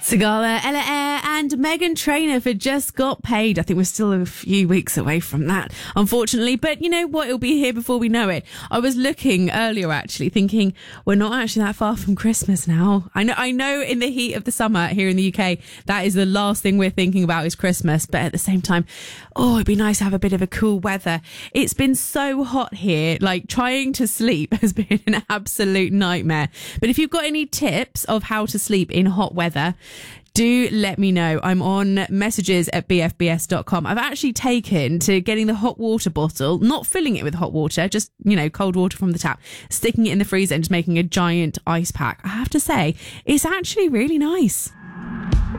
Sigala, Ella Eyre and Meghan Trainor for Just Got Paid. I think we're still a few weeks away from that, unfortunately. But you know what? It'll be here before we know it. I was looking earlier, actually, thinking we're not actually that far from Christmas now. I know in the heat of the summer here in the UK, that is the last thing we're thinking about is Christmas. But at the same time, it'd be nice to have a bit of a cool weather. It's been so hot here, like trying to sleep has been an absolute nightmare. But if you've got any tips of how to sleep in hot weather, do let me know. I'm on messages@bfbs.com. I've actually taken to getting the hot water bottle, not filling it with hot water, just, cold water from the tap, sticking it in the freezer and just making a giant ice pack. I have to say, it's actually really nice.